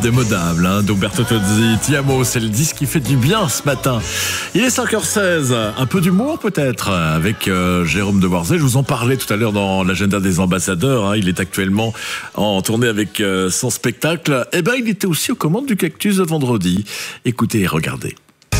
Démodable, d'Umberto Tozzi, Ti amo, c'est le disque qui fait du bien ce matin. Il est 5h16, un peu d'humour peut-être, avec Jérôme Devoirzet. Je vous en parlais tout à l'heure dans l'agenda des ambassadeurs. Il est actuellement en tournée avec son spectacle. Eh ben, il était aussi aux commandes du Cactus de vendredi. Écoutez et regardez.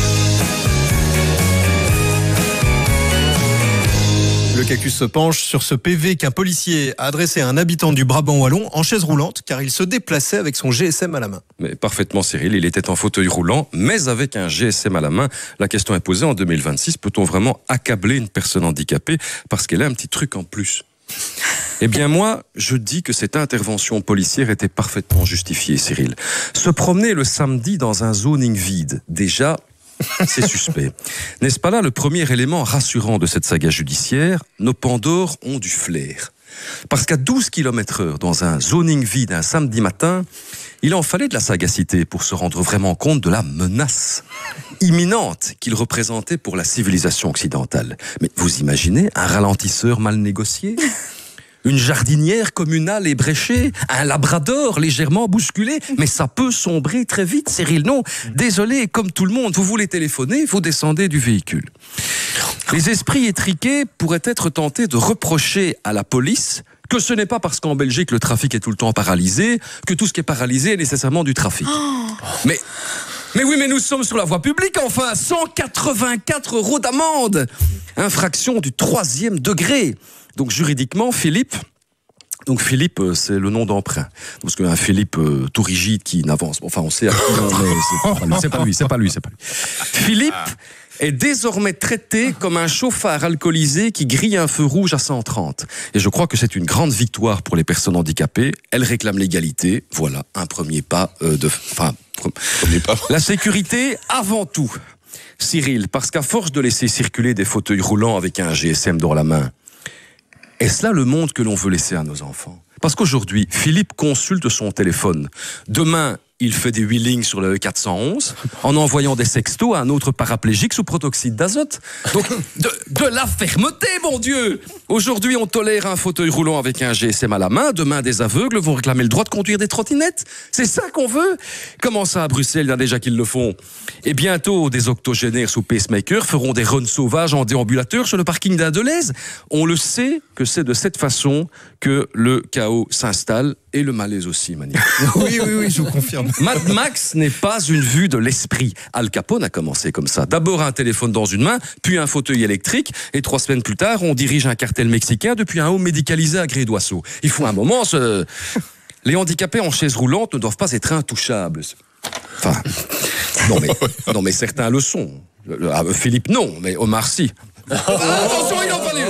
Le Cactus se penche sur ce PV qu'un policier a adressé à un habitant du Brabant wallon en chaise roulante car il se déplaçait avec son GSM à la main. Mais parfaitement, Cyril, il était en fauteuil roulant, mais avec un GSM à la main. La question est posée en 2026, peut-on vraiment accabler une personne handicapée parce qu'elle a un petit truc en plus ? Eh bien moi, je dis que cette intervention policière était parfaitement justifiée, Cyril. Se promener le samedi dans un zoning vide, déjà... c'est suspect. N'est-ce pas là le premier élément rassurant de cette saga judiciaire ? Nos Pandores ont du flair. Parce qu'à 12 km/h dans un zoning vide un samedi matin, il en fallait de la sagacité pour se rendre vraiment compte de la menace imminente qu'il représentait pour la civilisation occidentale. Mais vous imaginez un ralentisseur mal négocié ? Une jardinière communale ébréchée, un labrador légèrement bousculé, mais ça peut sombrer très vite, Cyril. Non, désolé, comme tout le monde, vous voulez téléphoner, vous descendez du véhicule. Les esprits étriqués pourraient être tentés de reprocher à la police que ce n'est pas parce qu'en Belgique le trafic est tout le temps paralysé, que tout ce qui est paralysé est nécessairement du trafic. Mais oui, mais nous sommes sur la voie publique, enfin, 184 € d'amende. Infraction du 3e degré. Donc juridiquement, Philippe, c'est le nom d'emprunt. Parce qu'un Philippe tout rigide qui n'avance, enfin on sait à qui on est, c'est pas lui. Philippe est désormais traité comme un chauffard alcoolisé qui grille un feu rouge à 130. Et je crois que c'est une grande victoire pour les personnes handicapées. Elles réclament l'égalité. Voilà, un premier pas la sécurité avant tout. Cyril, parce qu'à force de laisser circuler des fauteuils roulants avec un GSM dans la main, est-ce là le monde que l'on veut laisser à nos enfants ? Parce qu'aujourd'hui, Philippe consulte son téléphone. Demain, il fait des wheelings sur le E411 en envoyant des sextos à un autre paraplégique sous protoxyde d'azote. Donc, de la fermeté, mon Dieu ! Aujourd'hui, on tolère un fauteuil roulant avec un GSM à la main. Demain, des aveugles vont réclamer le droit de conduire des trottinettes. C'est ça qu'on veut ? Comment ça, à Bruxelles, il y en a déjà qui le font ? Et bientôt, des octogénaires sous pacemaker feront des runs sauvages en déambulateur sur le parking d'Adelaize. On le sait que c'est de cette façon que le chaos s'installe et le malaise aussi, Mani. Oui, je vous confirme. Mad Max n'est pas une vue de l'esprit. Al Capone a commencé comme ça. D'abord un téléphone dans une main, puis un fauteuil électrique, et 3 semaines plus tard, on dirige un cartel mexicain depuis un home médicalisé à Gré-d'Oisseau. Il faut un moment Les handicapés en chaise roulante ne doivent pas être intouchables. Enfin, non mais certains le sont. Philippe, non, mais Omar, si. Attention, il en fallait.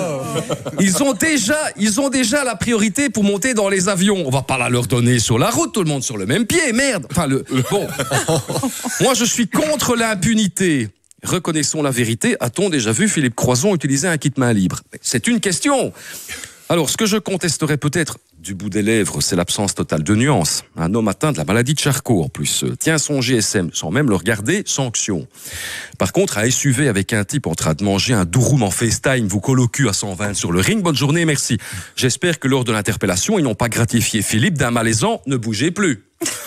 Ils ont déjà la priorité pour monter dans les avions. On va pas la leur donner sur la route, tout le monde sur le même pied, merde. Bon. Moi, je suis contre l'impunité. Reconnaissons la vérité. A-t-on déjà vu Philippe Croison utiliser un kit main libre ? C'est une question. Alors, ce que je contesterais peut-être du bout des lèvres, c'est l'absence totale de nuances. Un homme atteint de la maladie de Charcot, en plus, tient son GSM sans même le regarder, sanction. Par contre, à SUV avec un type en train de manger un douroum en FaceTime, vous colle au cul à 120 sur le ring, bonne journée, merci. J'espère que lors de l'interpellation, ils n'ont pas gratifié Philippe d'un malaisant, ne bougez plus.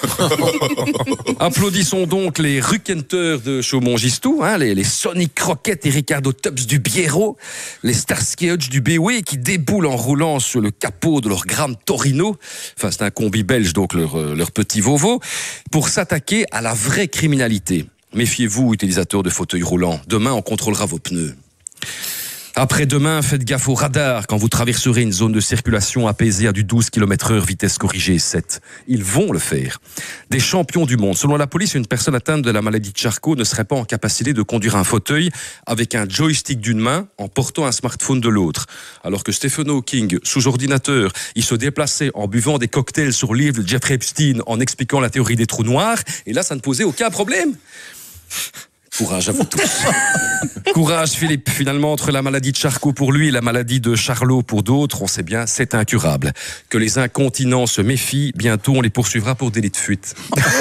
Applaudissons donc les Ruckenteurs de Chaumont-Gistou, les Sonic Croquettes et Ricardo Tubbs du Biero, les Starsky Hutch du BW qui déboulent en roulant sur le capot de leur Grande Torino, enfin c'est un combi belge donc leur petit Volvo, pour s'attaquer à la vraie criminalité. Méfiez-vous, utilisateurs de fauteuils roulants, demain on contrôlera vos pneus. Après-demain, faites gaffe au radar quand vous traverserez une zone de circulation apaisée à du 12 km/h, vitesse corrigée 7. Ils vont le faire. Des champions du monde. Selon la police, une personne atteinte de la maladie de Charcot ne serait pas en capacité de conduire un fauteuil avec un joystick d'une main en portant un smartphone de l'autre. Alors que Stephen Hawking, sous ordinateur, il se déplaçait en buvant des cocktails sur le livre de Jeffrey Epstein en expliquant la théorie des trous noirs, et là, ça ne posait aucun problème. Courage à vous tous. Courage Philippe, finalement entre la maladie de Charcot pour lui et la maladie de Charlot pour d'autres, on sait bien, c'est incurable. Que les incontinents se méfient, bientôt on les poursuivra pour délit de fuite.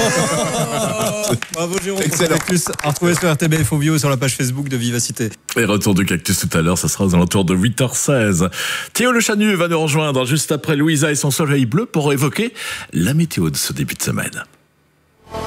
Bravo Jérôme, excellent. Plus à retrouver sur RTBF Audio sur la page Facebook de Vivacité. Et retour du Cactus tout à l'heure, ça sera aux alentours de 8h16. Théo Le Chanu va nous rejoindre juste après Louisa et son soleil bleu pour évoquer la météo de ce début de semaine.